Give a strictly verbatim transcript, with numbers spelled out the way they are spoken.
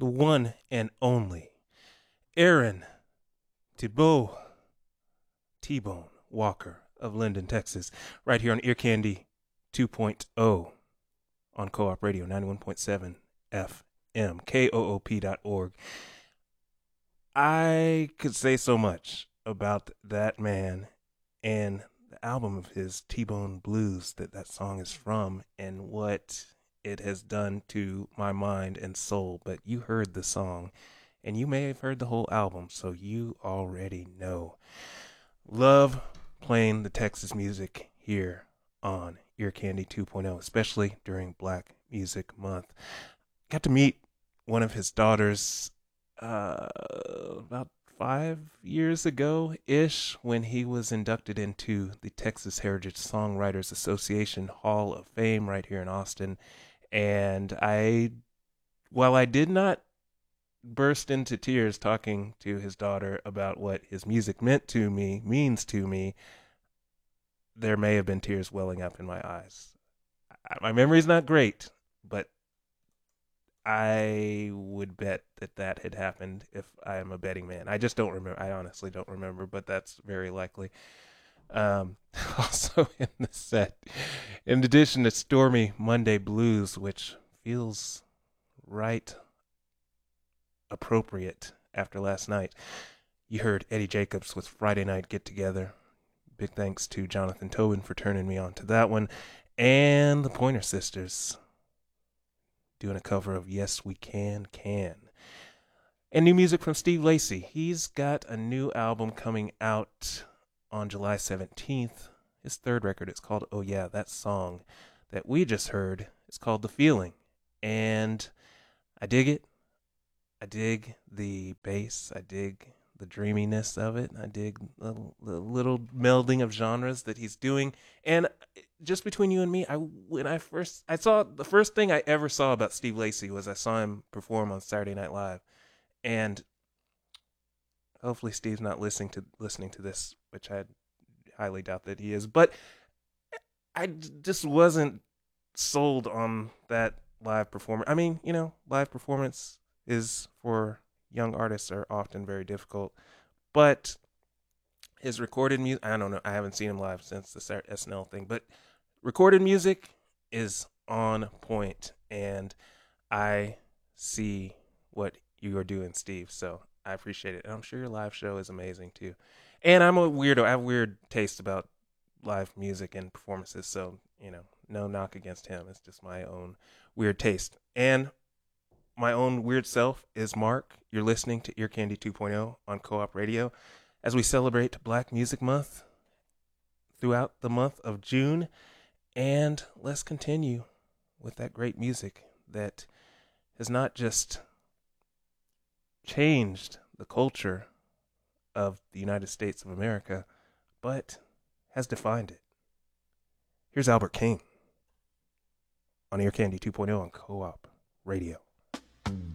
the one and only Aaron Thibault T-Bone Walker of Linden, Texas, right here on Ear Candy 2.0 on Co-op Radio ninety-one point seven F M, K O O P dot org. I could say so much about that man and the album of his, T-Bone Blues, that that song is from, and what it has done to my mind and soul. But you heard the song, and you may have heard the whole album, so you already know. Love playing the Texas music here on Ear Candy 2.0, especially during Black Music Month. Got to meet one of his daughters uh, about five years ago-ish when he was inducted into the Texas Heritage Songwriters Association Hall of Fame right here in Austin. And I, while I did not burst into tears talking to his daughter about what his music meant to me, means to me, there may have been tears welling up in my eyes. My memory's not great, but I would bet that that had happened if I am a betting man. I just don't remember. I honestly don't remember, but that's very likely. Um, also in the set, in addition to Stormy Monday Blues, which feels right appropriate after last night, you heard Eddie Jacobs with Friday Night Get Together. Big thanks to Jonathan Tobin for turning me on to that one. And the Pointer Sisters doing a cover of Yes We Can Can. And new music from Steve Lacy. He's got a new album coming out on July seventeenth. His third record, it's called Oh Yeah. That song that we just heard is called The Feeling. And I dig it. I dig the bass. I dig the dreaminess of it. I dig the, the little melding of genres that he's doing. And just between you and me, I when I first I saw the first thing I ever saw about Steve Lacy was I saw him perform on Saturday Night Live. And hopefully Steve's not listening to listening to this, which I highly doubt that he is. But I just wasn't sold on that live performance. I mean, you know, live performance is for young artists are often very difficult, but his recorded music, I don't know, I haven't seen him live since the S N L thing, but recorded music is on point, and I see what you are doing, Steve, so I appreciate it, and I'm sure your live show is amazing too. And I'm a weirdo. I have weird taste about live music and performances, so, you know, no knock against him. It's just my own weird taste. And my own weird self is Mark. You're listening to Ear Candy 2.0 on Co-op Radio as we celebrate Black Music Month throughout the month of June. And let's continue with that great music that has not just changed the culture of the United States of America, but has defined it. Here's Albert King on Ear Candy 2.0 on Co-op Radio.